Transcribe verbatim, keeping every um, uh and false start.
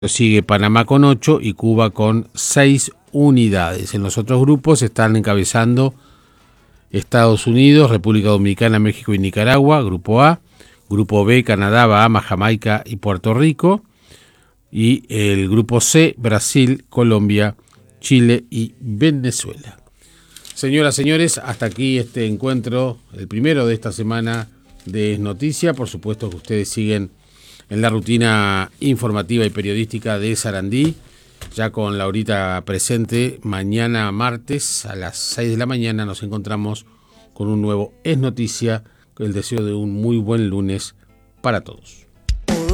Sigue Panamá con ocho y Cuba con seis unidades. En los otros grupos están encabezando Estados Unidos, República Dominicana, México y Nicaragua, grupo A. Grupo B, Canadá, Bahamas, Jamaica y Puerto Rico. Y el grupo C, Brasil, Colombia, Chile y Venezuela. Señoras, señores, hasta aquí este encuentro, el primero de esta semana de Es Noticia. Por supuesto que ustedes siguen en la rutina informativa y periodística de Sarandí, ya con la horita presente. Mañana martes a las seis de la mañana nos encontramos con un nuevo Es Noticia, con el deseo de un muy buen lunes para todos.